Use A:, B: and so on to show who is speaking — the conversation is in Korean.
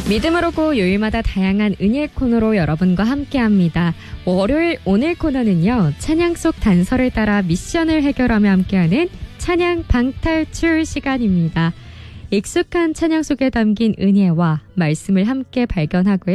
A: 믿음으로 고 요일마다 다양한 은혜 코너로 여러분과 함께합니다. 월요일 오늘 코너는요. 찬양 속 단서를 따라 미션을 해결하며 함께하는 찬양 방탈출 시간입니다. 익숙한 찬양 속에 담긴 은혜와 말씀을 함께 발견하고요.